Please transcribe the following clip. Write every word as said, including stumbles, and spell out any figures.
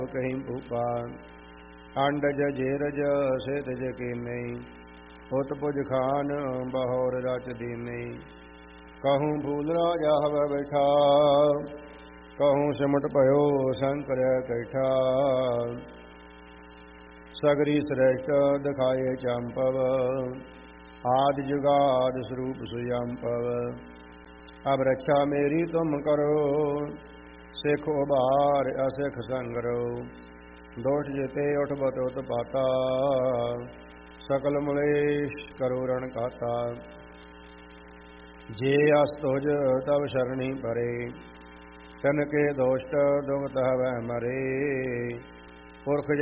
ਕਹੀਂ ਭੂਪਾ ਅੰਡਜ ਜੇਰਜ ਸੇਤਜ ਕੀਨਈ ਉਤ ਪੁਜ ਖਾਨ ਬਹੋਰ ਰਚ ਦੀਨਈ कहूँ भूल राजा हवै बैठा कहूँ सिमट भयो शंकर कैठा सगरी श्रेष्ठ दिखाए चंपव आदि जुगाद स्वरूप सुयंपव अब रक्षा मेरी तुम करो सिख उबार असिख संगरो दोष जिते उठ बत उत पाता सकल मलेश करो रण काता जे अस्तुज तब शरणी परे तन के दोष्ट दुमत हवै मरे पुरख